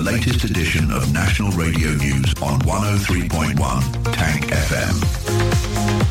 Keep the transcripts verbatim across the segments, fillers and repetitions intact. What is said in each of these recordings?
latest edition of National Radio News on one oh three point one Tank F M.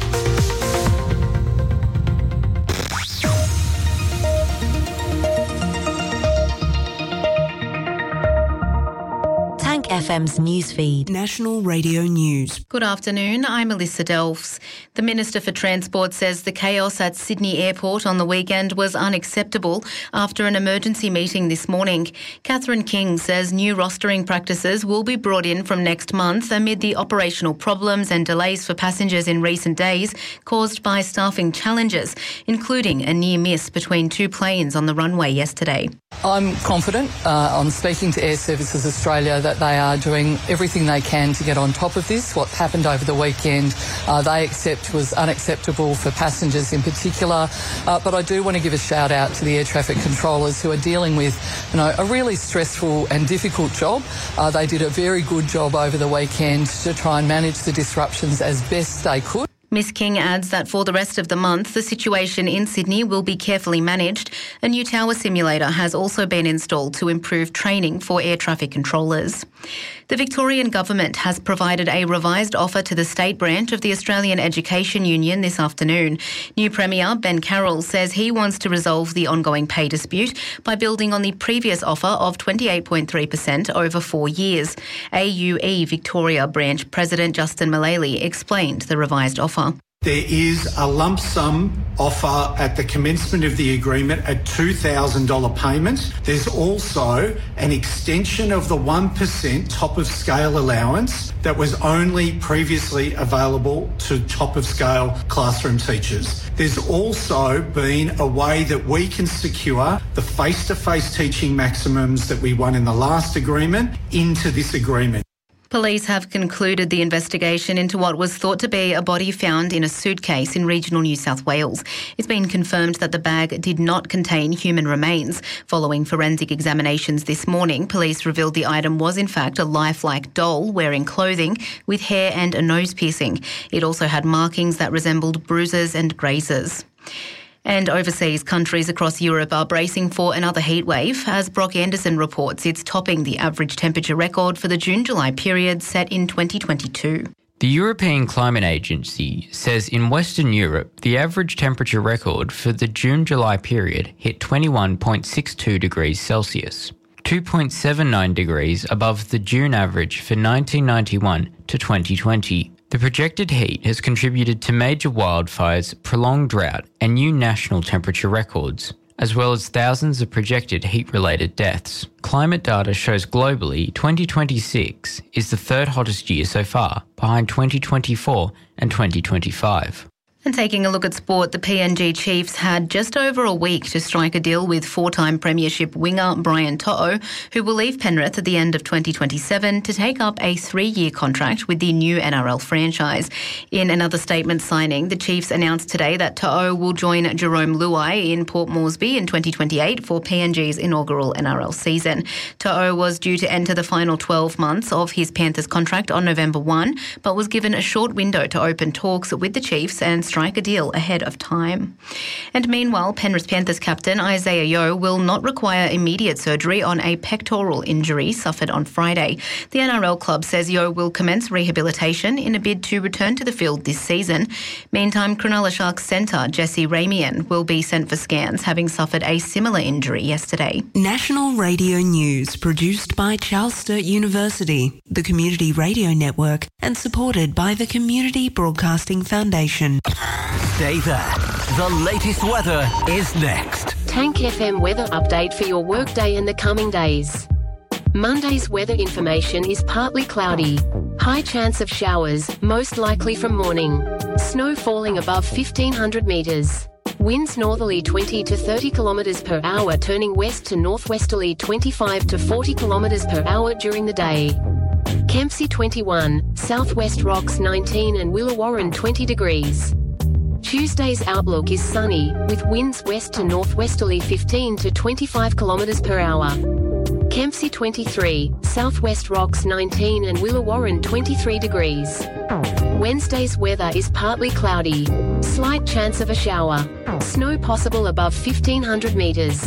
F M's newsfeed. National Radio News. Good afternoon, I'm Melissa Delfs. The Minister for Transport says the chaos at Sydney Airport on the weekend was unacceptable after an emergency meeting this morning. Catherine King says new rostering practices will be brought in from next month amid the operational problems and delays for passengers in recent days caused by staffing challenges, including a near miss between two planes on the runway yesterday. I'm confident uh, on speaking to Air Services Australia that they are doing everything they can to get on top of this. What happened over the weekend, uh, they accept was unacceptable for passengers in particular. Uh, but I do want to give a shout out to the air traffic controllers who are dealing with, you know, a really stressful and difficult job. Uh, they did a very good job over the weekend to try and manage the disruptions as best they could. Miss King adds that for the rest of the month, the situation in Sydney will be carefully managed. A new tower simulator has also been installed to improve training for air traffic controllers. The Victorian Government has provided a revised offer to the state branch of the Australian Education Union this afternoon. New Premier Ben Carroll says he wants to resolve the ongoing pay dispute by building on the previous offer of twenty-eight point three percent over four years. A U E Victoria Branch President Justin Mullally explained the revised offer. There is a lump sum offer at the commencement of the agreement at two thousand dollars payment. There's also an extension of the one percent top of scale allowance that was only previously available to top of scale classroom teachers. There's also been a way that we can secure the face-to-face teaching maximums that we won in the last agreement into this agreement. Police have concluded the investigation into what was thought to be a body found in a suitcase in regional New South Wales. It's been confirmed that the bag did not contain human remains. Following forensic examinations this morning, police revealed the item was in fact a lifelike doll wearing clothing with hair and a nose piercing. It also had markings that resembled bruises and grazes. And overseas countries across Europe are bracing for another heatwave as Brock Anderson reports it's topping the average temperature record for the June-July period set in twenty twenty-two. The European Climate Agency says in Western Europe, the average temperature record for the June-July period hit twenty-one point six two degrees Celsius, two point seven nine degrees above the June average for nineteen ninety-one to twenty twenty. The projected heat has contributed to major wildfires, prolonged drought and new national temperature records, as well as thousands of projected heat-related deaths. Climate data shows globally twenty twenty-six is the third hottest year so far, behind twenty twenty-four and twenty twenty-five. And taking a look at sport, the P N G Chiefs had just over a week to strike a deal with four-time premiership winger Brian To'o, who will leave Penrith at the end of twenty twenty-seven to take up a three-year contract with the new N R L franchise. In another statement signing, the Chiefs announced today that To'o will join Jerome Luai in Port Moresby in twenty twenty-eight for P N G's inaugural N R L season. To'o was due to enter the final twelve months of his Panthers contract on November first, but was given a short window to open talks with the Chiefs and strike a deal ahead of time. And meanwhile, Penrith Panthers captain Isaiah Yeo will not require immediate surgery on a pectoral injury suffered on Friday. The N R L club says Yeo will commence rehabilitation in a bid to return to the field this season. Meantime, Cronulla Sharks centre Jesse Ramian will be sent for scans, having suffered a similar injury yesterday. National Radio News, produced by Charles Sturt University, the Community Radio Network, and supported by the Community Broadcasting Foundation. Stay there. The latest weather is next. Tank F M weather update for your workday and the coming days. Monday's weather information is partly cloudy. High chance of showers, most likely from morning. Snow falling above fifteen hundred metres. Winds northerly twenty to thirty kilometres per hour, turning west to northwesterly twenty-five to forty kilometres per hour during the day. Kempsey twenty-one, Southwest Rocks nineteen and Willawarren twenty degrees. Tuesday's outlook is sunny, with winds west to northwesterly fifteen to twenty-five kilometres per hour. Kempsey twenty-three, Southwest Rocks nineteen and Willawarren twenty-three degrees. Wednesday's weather is partly cloudy. Slight chance of a shower. Snow possible above fifteen hundred metres.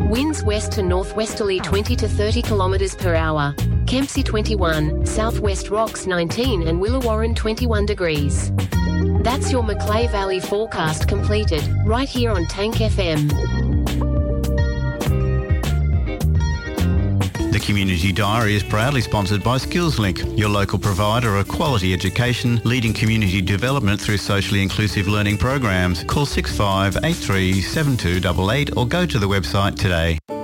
Winds west to northwesterly twenty to thirty kilometres per hour. Kempsey twenty-one, Southwest Rocks nineteen and Willawarren twenty-one degrees. That's your Macleay Valley forecast completed, right here on Tank F M. The Community Diary is proudly sponsored by SkillsLink, your local provider of quality education, leading community development through socially inclusive learning programs. Call six five eight three seven two eight eight or go to the website today.